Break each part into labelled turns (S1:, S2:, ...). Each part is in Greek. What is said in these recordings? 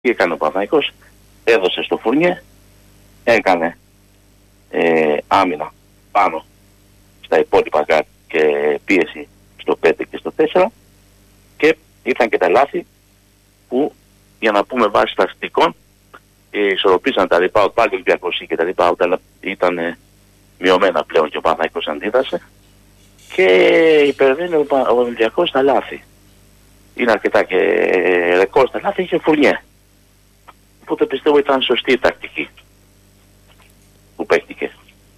S1: Τι έκανε ο Παναθηναϊκός? Έδωσε στο Φουρνιέ, έκανε άμυνα πάνω στα υπόλοιπα γκάρ και πίεση στο 5 και στο 4 και ήρθαν και τα λάθη που, για να πούμε βάσει στατιστικών, ισορροπήσαν τα rebound, πάλι ο Ολυμπιακός και τα rebound, αλλά ήταν μειωμένα πλέον και ο Παναθηναϊκός αντίδρασε και υπερβαίνει ο Ολυμπιακός στα λάθη. Είναι αρκετά και ρεκόρ στα λάθη, είχε Φουρνιέ. Οπότε πιστεύω ήταν σωστή η τακτική που παίχτηκε.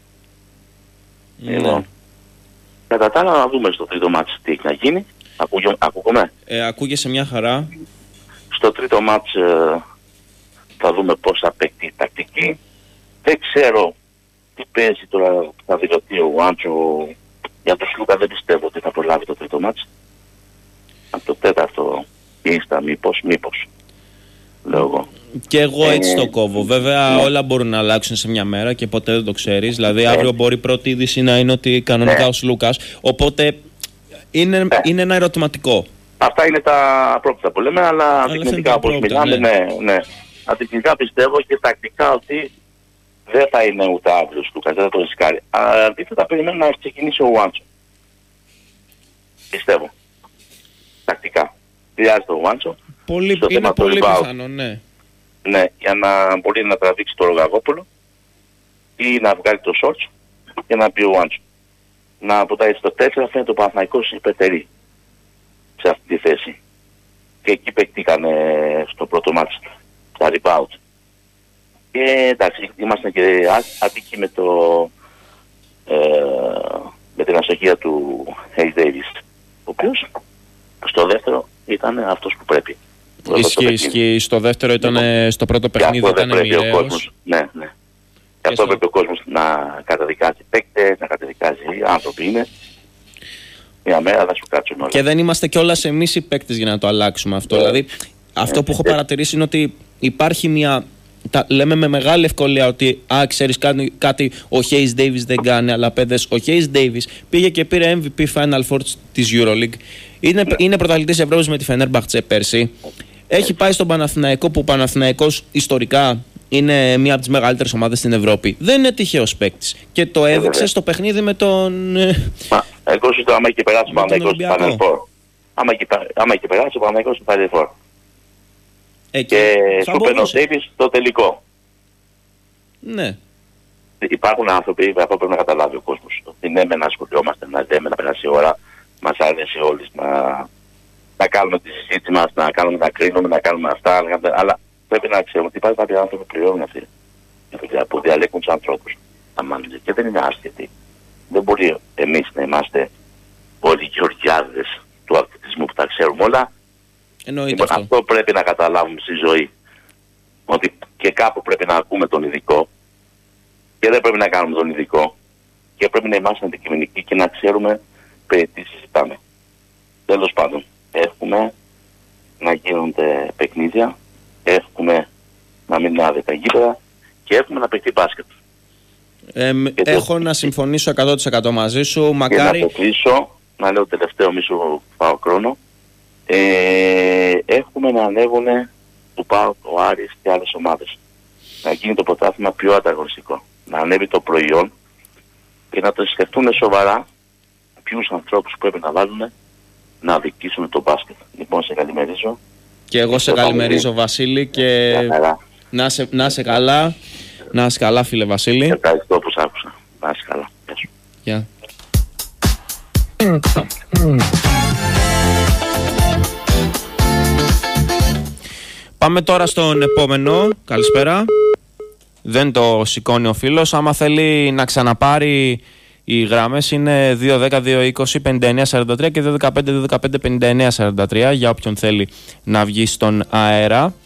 S1: Κατά τα άλλα, να δούμε στο τρίτο μάτς τι έχει να γίνει. Ακούγομαι?
S2: Ακούγεσαι μια χαρά.
S1: Στο τρίτο μάτς θα δούμε πώς θα παίξει η τακτική. Δεν ξέρω τι παίζει τώρα, θα δηλωθεί ο Γουάντσο. Για τον Σλούκα δεν πιστεύω ότι θα προλάβει το τρίτο μάτς. Από το τέταρτο ίστα μήπως, λέω εγώ.
S2: Και εγώ έτσι το κόβω. Βέβαια όλα μπορούν να αλλάξουν σε μια μέρα και ποτέ δεν το ξέρεις. Δηλαδή αύριο μπορεί η πρώτη είδηση να είναι ότι κανονικά ο Σλούκας. Οπότε είναι ένα ερωτηματικό.
S1: Αυτά είναι τα πρόκειτα που λέμε, αλλά αντικειμενικά όπως μιλάμε, ναι. Αντικειμενικά πιστεύω και τακτικά ότι δεν θα είναι ούτε αύριο ο Σλούκας, δεν θα το ρισκάρει. Αντίθετα περιμένω να ξεκινήσει ο Γουάντσο. Πιστεύω. Τακτικά. Χρειάζεται ο Γουάντσο.
S2: Είναι πολύ πιθανό, ναι.
S1: Ναι, για να μπορεί να τραβήξει το Ρογαγόπουλο ή να βγάλει το Σόρτς και να πει ο Γουάντσο. Να ποτάει στο 4 φαίνεται ο Παναθηναϊκός υπερτερεί σε αυτή τη θέση. Και εκεί παιχτήκανε στο πρώτο μάτς τα rebound. Και εντάξει, είμαστε και άτυχοι με την αστοχία του Hayes Davis, ο οποίος στο δεύτερο ήταν αυτός που πρέπει.
S2: Ισχύει. Στο δεύτερο ήταν, στο πρώτο παιχνίδι ήταν μοιραίος.
S1: Ναι. Και αυτό πρέπει ο κόσμος να καταδικάζει παίκτες, να καταδικάζει άνθρωποι είναι. Μια μέρα θα σου κάτσουν όλα.
S2: Και δεν είμαστε κιόλας εμείς οι παίκτες για να το αλλάξουμε αυτό. Δηλαδή, αυτό που έχω παρατηρήσει είναι ότι υπάρχει μια... λέμε με μεγάλη ευκολία ότι ξέρεις κάτι ο Hayes Davis δεν κάνει, αλλά παιδες, ο Hayes Davis πήγε και πήρε MVP Final Four της EuroLeague. Είναι πρωταθλητής Ευρώπης με τη Φενέρμπαχτσε πέρσι. Έχει πάει στον Παναθηναϊκό, που ο Παναθηναϊκός ιστορικά είναι μία από τις μεγαλύτερες ομάδες στην Ευρώπη. Δεν είναι τυχαίος παίκτης. Και το έδειξε στο παιχνίδι με τον...
S1: Εγώ σου το άμα είχε περάσει ο Παναθηναϊκός στο Final Four. Άμα είχε περάσει ο Παναθηναϊκός στο Final Four. Και σου παίρνει ο Ντέιβις στο τελικό.
S2: Ναι.
S1: Υπάρχουν άνθρωποι, αυτό πρέπει να καταλάβει ο κόσμος. Ότι ναι, να ασχολιόμαστε, να λέμε, να περάσει η ώρα. Μας αρέσει όλοι να κάνουμε τη συζήτηση μας, να κρίνουμε, να κάνουμε αυτά, αλλά πρέπει να ξέρουμε ότι υπάρχουν κάποιοι άνθρωποι που πληρώνουν αυτή τη δουλειά, που διαλέγουν τους ανθρώπους. Και δεν είναι άσχετοι. Δεν μπορεί εμείς να είμαστε όλοι γεωργιάδες του αθλητισμού που τα ξέρουμε όλα.
S2: Λοιπόν,
S1: αυτό πρέπει να καταλάβουμε στη ζωή. Ότι και κάπου πρέπει να ακούμε τον ειδικό και δεν πρέπει να κάνουμε τον ειδικό και πρέπει να είμαστε αντικειμενικοί και να ξέρουμε περί τι συζητάμε. Τέλος πάντων, εύχομαι να γίνονται παιχνίδια, εύχομαι να μην είναι άδικα γήπεδα και εύχομαι να παιχτεί μπάσκετ.
S2: Έχω να συμφωνήσω 100% μαζί σου. Μακάρι...
S1: Και να το κλείσω, να λέω τελευταίο, μη σου πάω χρόνο. Εύχομαι να ανέβουν του ΠΑΟΚ, ο Άρης και άλλες ομάδες. Να γίνει το πρωτάθλημα πιο ανταγωνιστικό. Να ανέβει το προϊόν και να το σκεφτούν σοβαρά ποιους ανθρώπους πρέπει να βάλουν να αδικήσουν το μπάσκετ. Λοιπόν, σε καλημερίζω.
S2: Και εγώ σε καλημερίζω, Βασίλη, και να είσαι καλά. Να είσαι καλά, φίλε Βασίλη.
S1: Ευχαριστώ που σ' άκουσα. Να είσαι καλά.
S2: Γεια. Πάμε τώρα στον επόμενο. Καλησπέρα. Δεν το σηκώνει ο φίλος. Άμα θέλει να ξαναπάρει, οι γραμμές είναι 210-220-5943 και 215-215-5943 για όποιον θέλει να βγει στον αέρα.